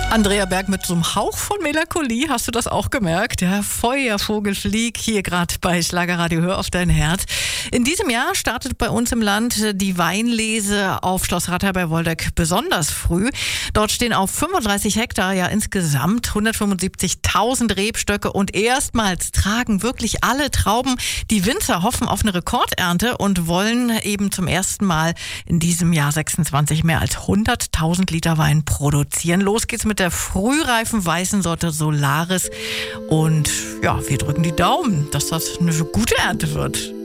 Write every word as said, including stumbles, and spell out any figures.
Andrea Berg mit so einem Hauch von Melancholie, hast du das auch gemerkt? Der Feuervogel fliegt hier gerade bei Schlagerradio Hör auf dein Herz. In diesem Jahr startet bei uns im Land die Weinlese auf Schloss Ratter bei Woldeck besonders früh. Dort stehen auf fünfunddreißig Hektar ja insgesamt hundertfünfundsiebzigtausend Rebstöcke und erstmals tragen wirklich alle Trauben. Die Winzer hoffen auf eine Rekordernte und wollen eben zum ersten Mal in diesem Jahr sechsundzwanzig mehr als hunderttausend Liter Wein produzieren. Los geht's mit der frühreifen weißen Sorte Solaris und ja, wir drücken die Daumen, dass das eine gute Ernte wird.